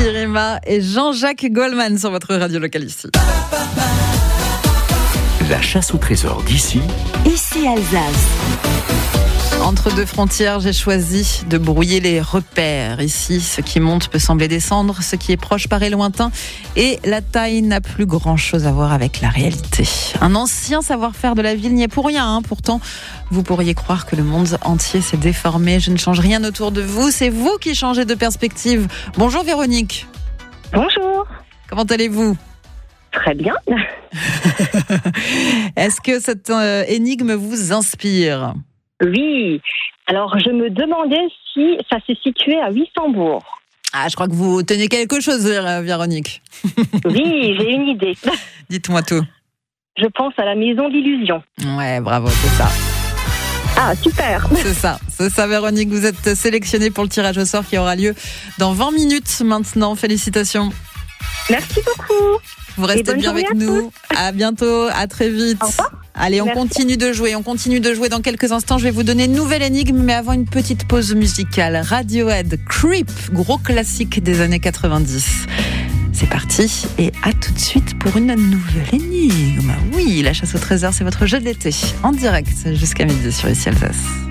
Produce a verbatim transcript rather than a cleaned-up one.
Kirima et Jean-Jacques Goldman sur votre radio locale ici. La chasse au trésor d'ici. Ici Alsace. Entre deux frontières, j'ai choisi de brouiller les repères. Ici, ce qui monte peut sembler descendre, ce qui est proche paraît lointain, et la taille n'a plus grand-chose à voir avec la réalité. Un ancien savoir-faire de la ville n'y est pour rien, hein. Pourtant, vous pourriez croire que le monde entier s'est déformé. Je ne change rien autour de vous, c'est vous qui changez de perspective. Bonjour Véronique. Bonjour. Comment allez-vous ? Très bien. Est-ce que cette euh, énigme vous inspire ? Oui. Alors, je me demandais si ça se situait à Wissembourg. Ah, je crois que vous tenez quelque chose, Véronique. Oui, j'ai une idée. Dites-moi tout. Je pense à la maison d'illusion. Ouais, bravo, c'est ça. Ah, super. C'est ça, c'est ça, Véronique. Vous êtes sélectionnée pour le tirage au sort qui aura lieu dans vingt minutes maintenant. Félicitations. Merci beaucoup. Vous restez bien avec nous. À bientôt, à très vite. Au revoir. Allez, on Merci. continue de jouer. On continue de jouer dans quelques instants. Je vais vous donner une nouvelle énigme, mais avant une petite pause musicale. Radiohead, Creep, gros classique des années quatre-vingt-dix. C'est parti et à tout de suite pour une nouvelle énigme. Oui, la chasse au trésor, c'est votre jeu d'été en direct jusqu'à midi sur Ici Alsace.